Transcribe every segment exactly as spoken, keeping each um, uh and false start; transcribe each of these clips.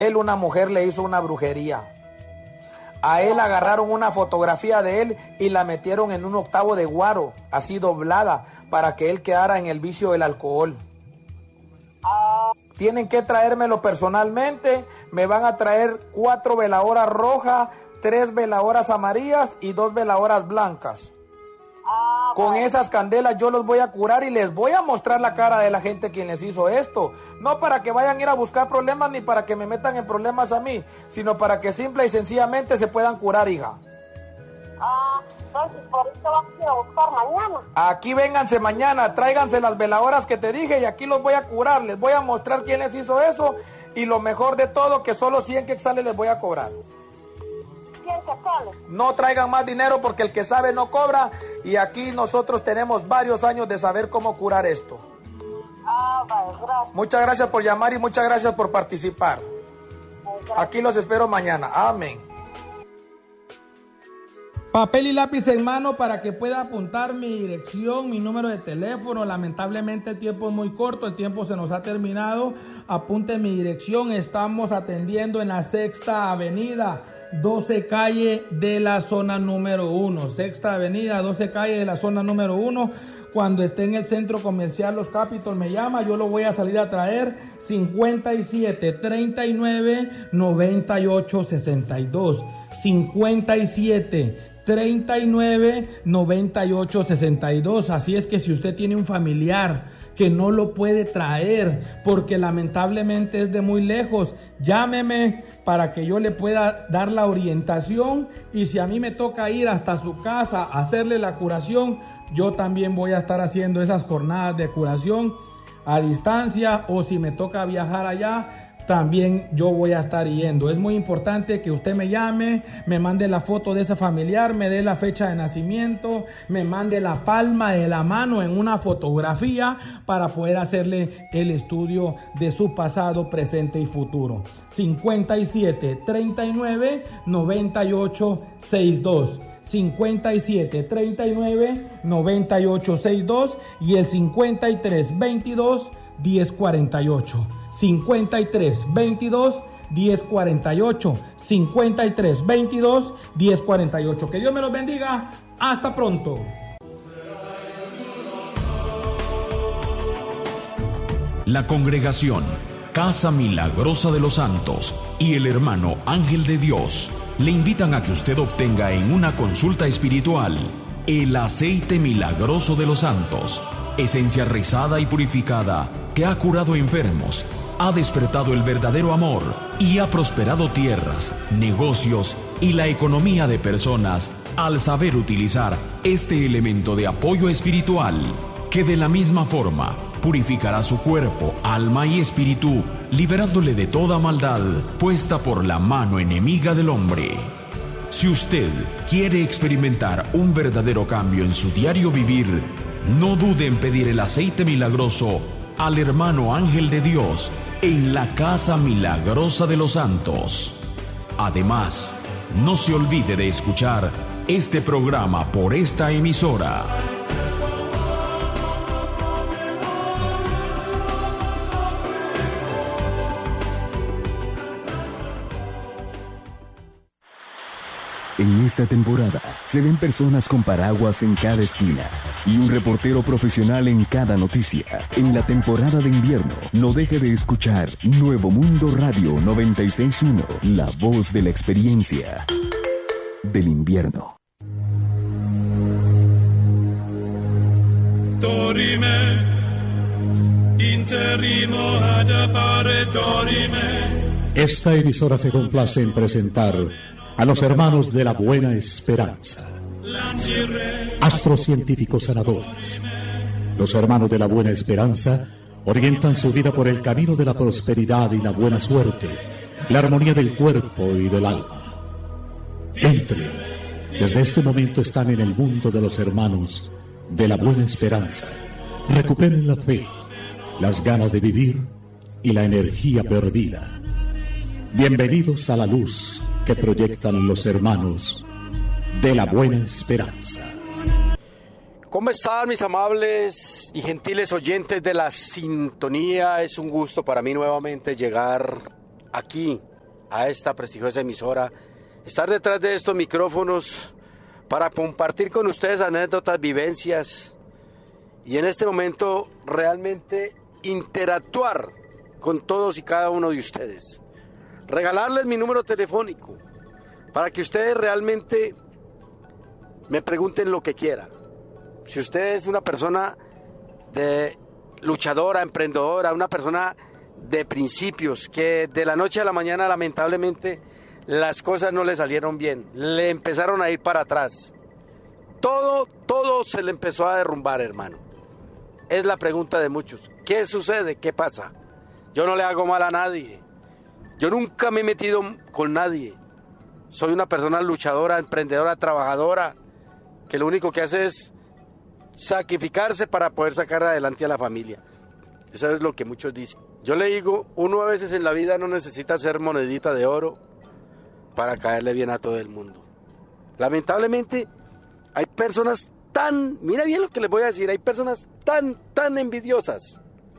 él una mujer le hizo una brujería. A él agarraron una fotografía de él y la metieron en un octavo de guaro, así doblada, para que él quedara en el vicio del alcohol. Tienen que traérmelo personalmente, me van a traer cuatro veladoras rojas, tres veladoras amarillas y dos veladoras blancas. Con esas candelas yo los voy a curar y les voy a mostrar la cara de la gente quien les hizo esto. No para que vayan a ir a buscar problemas ni para que me metan en problemas a mí, sino para que simple y sencillamente se puedan curar, hija. Ah, entonces por eso vamos a ir a buscar mañana. Aquí vénganse mañana, tráiganse las veladoras que te dije y aquí los voy a curar. Les voy a mostrar quién les hizo eso y lo mejor de todo que solo cien quetzales les voy a cobrar. cien quetzales. No traigan más dinero porque el que sabe no cobra y aquí nosotros tenemos varios años de saber cómo curar esto. Ah, vale, gracias. Muchas gracias por llamar y muchas gracias por participar. Gracias. Aquí los espero mañana. Amén. Papel y lápiz en mano para que pueda apuntar mi dirección, mi número de teléfono. Lamentablemente el tiempo es muy corto, el tiempo se nos ha terminado. Apunte mi dirección. Estamos atendiendo en la Sexta Avenida, doce calle de la zona número uno. Sexta Avenida, doce calle de la zona número uno. Cuando esté en el centro comercial Los Capitol me llama, yo lo voy a salir a traer. cincuenta y siete, treinta y nueve, noventa y ocho, sesenta y dos. cincuenta y siete, treinta y nueve, noventa y ocho, sesenta y dos. Así es que si usted tiene un familiar que no lo puede traer porque lamentablemente es de muy lejos, llámeme para que yo le pueda dar la orientación y si a mí me toca ir hasta su casa a hacerle la curación, yo también voy a estar haciendo esas jornadas de curación a distancia, o si me toca viajar allá, también yo voy a estar yendo. Es muy importante que usted me llame, me mande la foto de ese familiar, me dé la fecha de nacimiento, me mande la palma de la mano en una fotografía para poder hacerle el estudio de su pasado, presente y futuro. cincuenta y siete, treinta y nueve, noventa y ocho, sesenta y dos. cincuenta y siete, treinta y nueve, noventa y ocho, sesenta y dos y el cincuenta y tres, veintidós, diez cuarenta y ocho. cincuenta y tres, veintidós, diez cuarenta y ocho. cincuenta y tres, veintidós, diez cuarenta y ocho. Que Dios me los bendiga. Hasta pronto. La congregación Casa Milagrosa de los Santos y el hermano Ángel de Dios le invitan a que usted obtenga en una consulta espiritual el aceite milagroso de los santos, esencia rezada y purificada que ha curado enfermos, ha despertado el verdadero amor y ha prosperado tierras, negocios y la economía de personas al saber utilizar este elemento de apoyo espiritual, que de la misma forma purificará su cuerpo, alma y espíritu, liberándole de toda maldad puesta por la mano enemiga del hombre. Si usted quiere experimentar un verdadero cambio en su diario vivir, no dude en pedir el aceite milagroso al hermano Ángel de Dios en la Casa Milagrosa de los Santos. Además, no se olvide de escuchar este programa por esta emisora. En esta temporada se ven personas con paraguas en cada esquina y un reportero profesional en cada noticia. En la temporada de invierno, no deje de escuchar Nuevo Mundo Radio noventa y seis punto uno, la voz de la experiencia del invierno. Dorime, interimo ad appare dorime. Esta emisora se complace en presentar a los hermanos de la Buena Esperanza, astrocientíficos sanadores. Los hermanos de la Buena Esperanza orientan su vida por el camino de la prosperidad y la buena suerte, la armonía del cuerpo y del alma. Entren, desde este momento están en el mundo de los hermanos de la Buena Esperanza. Recuperen la fe, las ganas de vivir y la energía perdida. Bienvenidos a la luz que proyectan los hermanos de la Buena Esperanza. ¿Cómo están mis amables y gentiles oyentes de la sintonía? Es un gusto para mí nuevamente llegar aquí a esta prestigiosa emisora, estar detrás de estos micrófonos para compartir con ustedes anécdotas, vivencias y en este momento realmente interactuar con todos y cada uno de ustedes. Regalarles mi número telefónico para que ustedes realmente me pregunten lo que quieran. Si usted es una persona de luchadora, emprendedora, una persona de principios, que de la noche a la mañana lamentablemente las cosas no le salieron bien, le empezaron a ir para atrás, todo, todo se le empezó a derrumbar, hermano. Es la pregunta de muchos. ¿Qué sucede? ¿Qué pasa? Yo no le hago mal a nadie. Yo nunca me he metido con nadie. Soy una persona luchadora, emprendedora, trabajadora, que lo único que hace es sacrificarse para poder sacar adelante a la familia. Eso es lo que muchos dicen. Yo le digo, uno a veces en la vida no necesita ser monedita de oro para caerle bien a todo el mundo. Lamentablemente hay personas tan, mira bien lo que les voy a decir, hay personas tan, tan envidiosas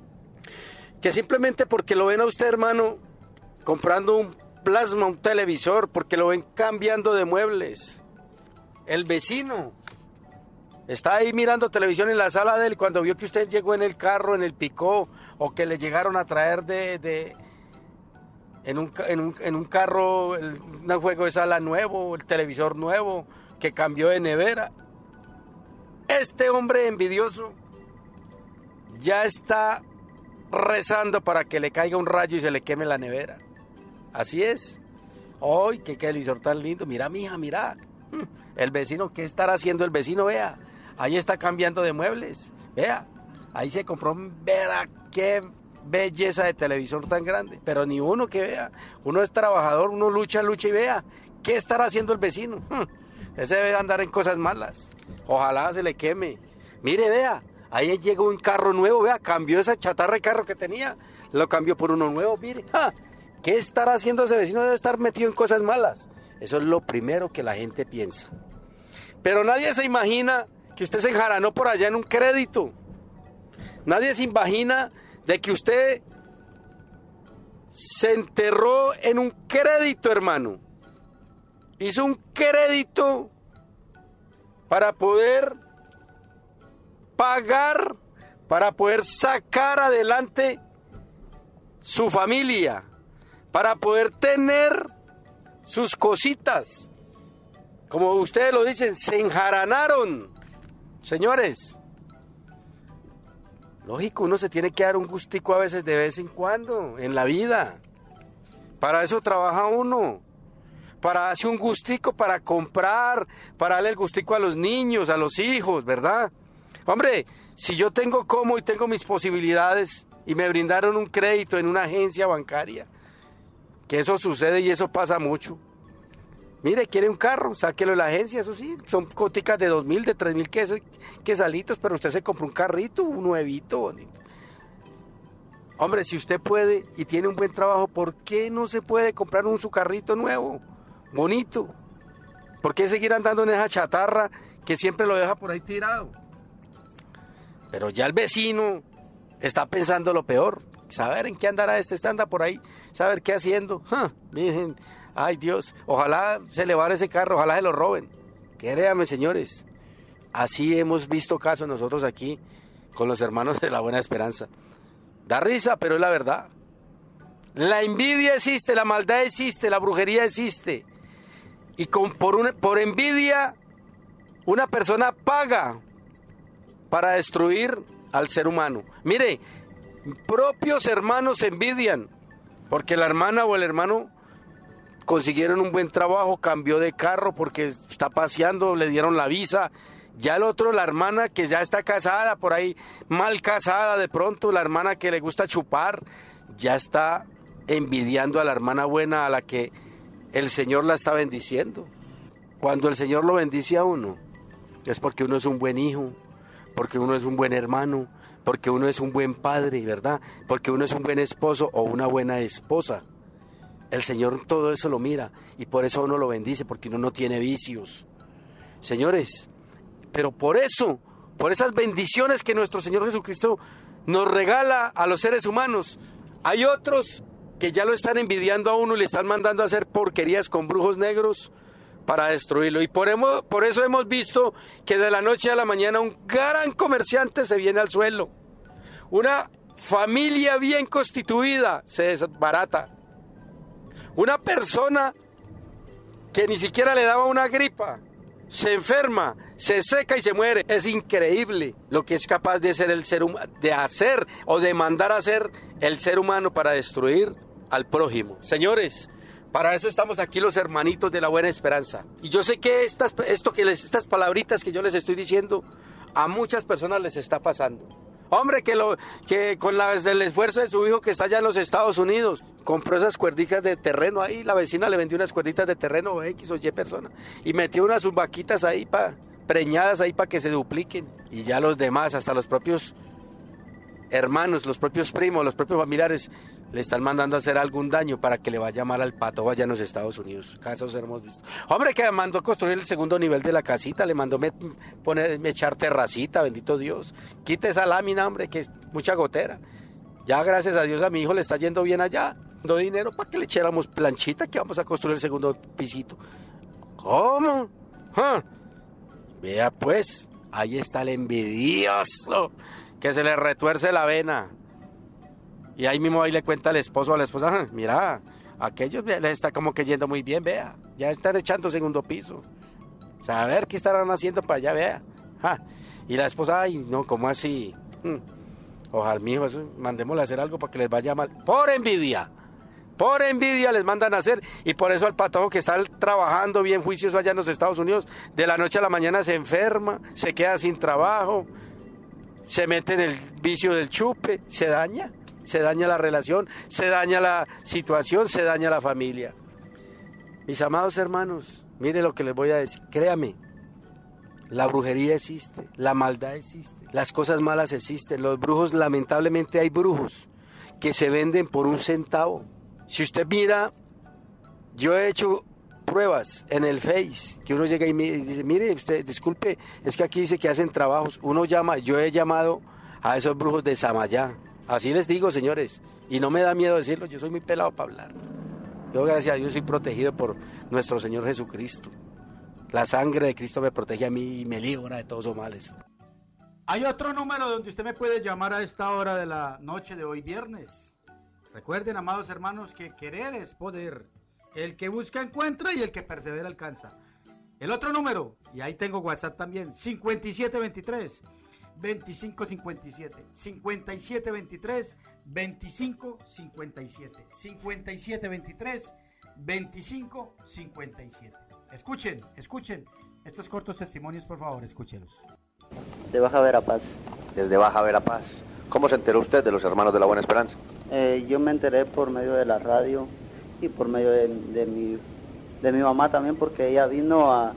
que simplemente porque lo ven a usted, hermano, comprando un plasma, un televisor, porque lo ven cambiando de muebles. El vecino está ahí mirando televisión en la sala de él, cuando vio que usted llegó en el carro, en el picó, o que le llegaron a traer de, de en, un, en, un, en un carro el, un juego de sala nuevo, el televisor nuevo, que cambió de nevera. Este hombre envidioso ya está rezando para que le caiga un rayo y se le queme la nevera. Así es. ¡Ay, qué televisor tan lindo! Mira, mija, mira. El vecino, ¿qué estará haciendo el vecino? Vea. Ahí está cambiando de muebles. Vea, ahí se compró, verá qué belleza de televisor tan grande. Pero ni uno que vea. Uno es trabajador, uno lucha, lucha y vea. ¿Qué estará haciendo el vecino? Ese debe andar en cosas malas. Ojalá se le queme. Mire, vea, ahí llegó un carro nuevo, vea, cambió esa chatarra de carro que tenía. Lo cambió por uno nuevo, mire. ¡Ja! ¿Qué estará haciendo ese vecino? Debe estar metido en cosas malas. Eso es lo primero que la gente piensa. Pero nadie se imagina que usted se enjaranó por allá en un crédito. Nadie se imagina de que usted se enterró en un crédito, hermano. Hizo un crédito para poder pagar, para poder sacar adelante su familia, para poder tener sus cositas. Como ustedes lo dicen, se enjaranaron. Señores, lógico, uno se tiene que dar un gustico a veces de vez en cuando en la vida. Para eso trabaja uno. Para darse un gustico, para comprar, para darle el gustico a los niños, a los hijos, ¿verdad? Hombre, si yo tengo como y tengo mis posibilidades y me brindaron un crédito en una agencia bancaria, que eso sucede y eso pasa mucho. Mire, quiere un carro, sáquelo de la agencia, eso sí, son coticas de dos mil, de tres mil quesalitos, pero usted se compra un carrito, un nuevito, bonito. Hombre, si usted puede y tiene un buen trabajo, ¿por qué no se puede comprar un su carrito nuevo, bonito? ¿Por qué seguir andando en esa chatarra que siempre lo deja por ahí tirado? Pero ya el vecino está pensando lo peor. Saber en qué andará este, este anda por ahí, saber qué haciendo. ¡Ja! Miren, ay Dios, ojalá se le vare ese carro, ojalá se lo roben. Créanme, señores, así hemos visto casos nosotros aquí con los hermanos de la Buena Esperanza. Da risa, pero es la verdad. La envidia existe, la maldad existe, la brujería existe. Y con, por, una, por envidia, una persona paga para destruir al ser humano. Mire, propios hermanos se envidian, porque la hermana o el hermano consiguieron un buen trabajo, cambió de carro porque está paseando, le dieron la visa. Ya el otro, la hermana que ya está casada, por ahí mal casada de pronto, la hermana que le gusta chupar, ya está envidiando a la hermana buena a la que el Señor la está bendiciendo. Cuando el Señor lo bendice a uno, es porque uno es un buen hijo, porque uno es un buen hermano, porque uno es un buen padre, ¿verdad? Porque uno es un buen esposo o una buena esposa. El Señor todo eso lo mira y por eso uno lo bendice, porque uno no tiene vicios. Señores, pero por eso, por esas bendiciones que nuestro Señor Jesucristo nos regala a los seres humanos, hay otros que ya lo están envidiando a uno y le están mandando a hacer porquerías con brujos negros para destruirlo. Y por, hemos, por eso hemos visto que de la noche a la mañana un gran comerciante se viene al suelo. Una familia bien constituida se desbarata. Una persona que ni siquiera le daba una gripa se enferma, se seca y se muere. Es increíble lo que es capaz de ser el ser humano, de hacer o de mandar a hacer el ser humano para destruir al prójimo. Señores, para eso estamos aquí los hermanitos de la Buena Esperanza. Y yo sé que estas, esto que les, estas palabritas que yo les estoy diciendo a muchas personas les está pasando. Hombre, que, lo, que con la, el esfuerzo de su hijo que está allá en los Estados Unidos, compró esas cuerditas de terreno ahí, la vecina le vendió unas cuerditas de terreno o X o Y persona, y metió unas sus vaquitas ahí, pa, preñadas ahí para que se dupliquen. Y ya los demás, hasta los propios hermanos, los propios primos, los propios familiares, le están mandando a hacer algún daño para que le vaya mal al pato allá en los Estados Unidos. Casos hemos visto. Hombre, que mandó a construir el segundo nivel de la casita, le mandó me, poner, me echar terracita, bendito Dios. Quite esa lámina, hombre, que es mucha gotera. Ya gracias a Dios a mi hijo le está yendo bien allá. No dinero para que le echáramos planchita, que vamos a construir el segundo pisito. ¿Cómo? ¿Ah? Vea pues, ahí está el envidioso, que se le retuerce la vena. Y ahí mismo ahí le cuenta al esposo o a la esposa, ah, mira, aquellos les está como que yendo muy bien, vea, ya están echando segundo piso. Saber qué estarán haciendo para allá, vea. Ah, y la esposa, ay, no, ¿cómo así? Hmm. Ojalá, mijo, eso, mandémosle a hacer algo para que les vaya mal. Por envidia, por envidia les mandan a hacer. Y por eso al patojo que está trabajando bien juicioso allá en los Estados Unidos, de la noche a la mañana se enferma, se queda sin trabajo, se mete en el vicio del chupe, se daña. Se daña la relación, se daña la situación, se daña la familia. Mis amados hermanos, mire lo que les voy a decir, créame, la brujería existe, la maldad existe, las cosas malas existen, los brujos, lamentablemente hay brujos que se venden por un centavo. Si usted mira, yo he hecho pruebas en el Face, que uno llega y me dice, mire, usted, disculpe, es que aquí dice que hacen trabajos, uno llama, yo he llamado a esos brujos de Samayá. Así les digo, señores, y no me da miedo decirlo, yo soy muy pelado para hablar. Yo, gracias a Dios, soy protegido por nuestro Señor Jesucristo. La sangre de Cristo me protege a mí y me libra de todos los males. Hay otro número donde usted me puede llamar a esta hora de la noche de hoy viernes. Recuerden, amados hermanos, que querer es poder. El que busca encuentra y el que persevera alcanza. El otro número, y ahí tengo WhatsApp también, cincuenta y siete veintitrés. veinticinco cincuenta y siete, cincuenta y siete veintitrés, veinticinco cincuenta y siete, cincuenta y siete veintitrés, veinticinco cincuenta y siete. Escuchen, escuchen estos cortos testimonios, por favor, escúchenlos. De Baja Verapaz. Desde Baja Verapaz. ¿Cómo se enteró usted de los Hermanos de la Buena Esperanza? Eh, yo me enteré por medio de la radio y por medio de, de, mi, de mi mamá también, porque ella vino a,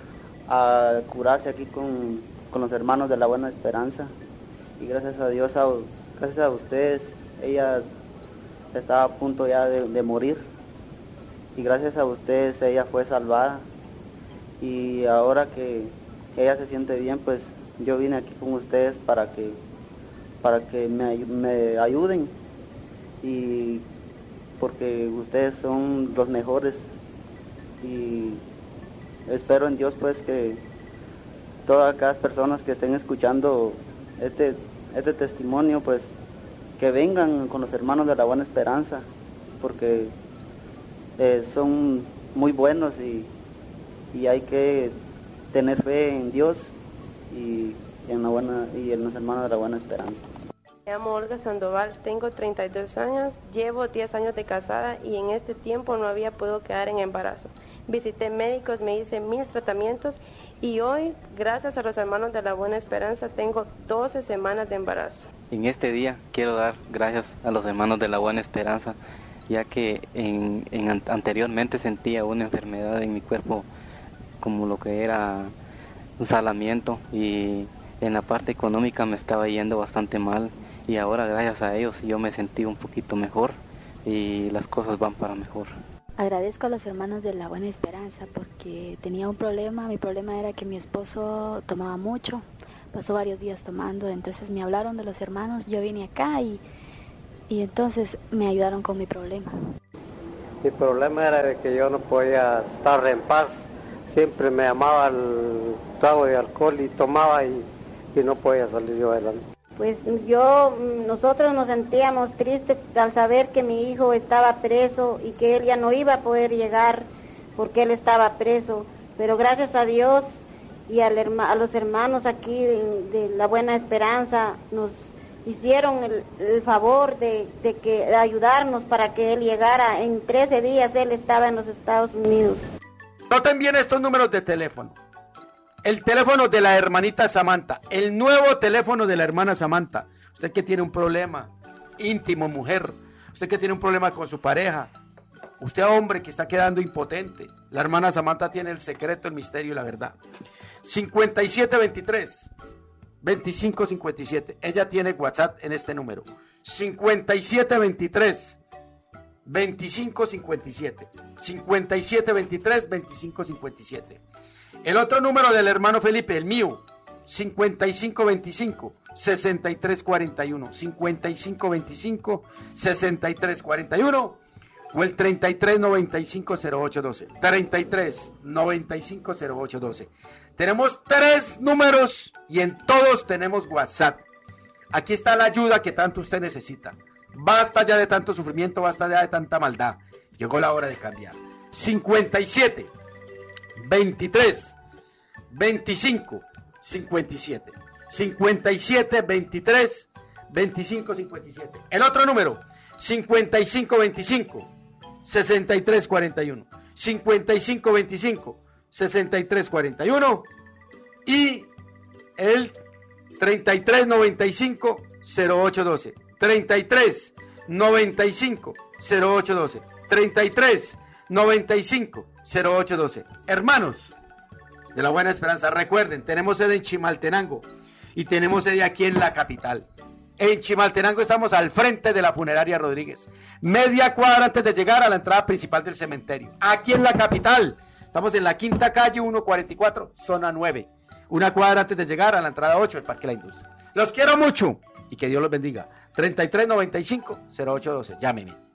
a curarse aquí con... con los Hermanos de la Buena Esperanza, y gracias a Dios, a, gracias a ustedes, ella estaba a punto ya de, de morir, y gracias a ustedes ella fue salvada, y ahora que ella se siente bien, pues yo vine aquí con ustedes para que para que me, me ayuden, y porque ustedes son los mejores, y espero en Dios pues que todas aquellas personas que estén escuchando este, este testimonio, pues que vengan con los Hermanos de la Buena Esperanza, porque eh, son muy buenos y, y hay que tener fe en Dios y en, la buena, y en los Hermanos de la Buena Esperanza. Me llamo Olga Sandoval, tengo treinta y dos años, llevo diez años de casada y en este tiempo no había podido quedar en embarazo. Visité médicos, me hice mil tratamientos y hoy, gracias a los Hermanos de la Buena Esperanza, tengo doce semanas de embarazo. En este día quiero dar gracias a los Hermanos de la Buena Esperanza, ya que en, en anteriormente sentía una enfermedad en mi cuerpo, como lo que era un salamiento, y en la parte económica me estaba yendo bastante mal, y ahora gracias a ellos yo me sentí un poquito mejor y las cosas van para mejor. Agradezco a los Hermanos de la Buena Esperanza porque tenía un problema. Mi problema era que mi esposo tomaba mucho, pasó varios días tomando, entonces me hablaron de los hermanos, yo vine acá y, y entonces me ayudaron con mi problema. Mi problema era de que yo no podía estar en paz. Siempre me llamaba el trago de alcohol y tomaba y, y no podía salir yo adelante. Pues yo, nosotros nos sentíamos tristes al saber que mi hijo estaba preso y que él ya no iba a poder llegar porque él estaba preso. Pero gracias a Dios y al herma, a los hermanos aquí de, de La Buena Esperanza nos hicieron el, el favor de, de, que, de ayudarnos para que él llegara. En trece días él estaba en los Estados Unidos. Noten bien estos números de teléfono. El teléfono de la hermanita Samantha, el nuevo teléfono de la hermana Samantha. Usted que tiene un problema íntimo, mujer, usted que tiene un problema con su pareja, usted hombre que está quedando impotente, la hermana Samantha tiene el secreto, el misterio y la verdad. cincuenta y siete veintitrés, veinticinco cincuenta y siete, ella tiene WhatsApp en este número, cincuenta y siete veintitrés, veinticinco cincuenta y siete, cincuenta y siete veintitrés, veinticinco cincuenta y siete. El otro número del hermano Felipe, el mío, cincuenta y cinco veinticinco, sesenta y tres cuarenta y uno, cincuenta y cinco veinticinco, sesenta y tres cuarenta y uno, o el treinta y tres noventa y cinco cero ocho doce, treinta y tres noventa y cinco cero ocho doce. Tenemos tres números y en todos tenemos WhatsApp. Aquí está la ayuda que tanto usted necesita. Basta ya de tanto sufrimiento, basta ya de tanta maldad. Llegó la hora de cambiar. cincuenta y siete veintitrés veinticinco cincuenta y siete, cincuenta y siete veintitrés veinticinco cincuenta y siete. El otro número, cincuenta y cinco veinticinco sesenta y tres cuarenta y uno, cincuenta y cinco veinticinco sesenta y tres cuarenta y uno y el treinta y tres noventa y cinco cero ocho doce, treinta y tres noventa y cinco cero ocho doce, treinta y tres noventa y cinco cero ocho doce. Hermanos de La Buena Esperanza, recuerden, tenemos sede en Chimaltenango y tenemos sede aquí en la capital. En Chimaltenango estamos al frente de la funeraria Rodríguez, media cuadra antes de llegar a la entrada principal del cementerio. Aquí en la capital estamos en la quinta calle ciento cuarenta y cuatro, zona nueve, una cuadra antes de llegar a la entrada ocho del Parque La Industria. Los quiero mucho y que Dios los bendiga. treinta y tres noventa y cinco cero ocho doce, llámenme.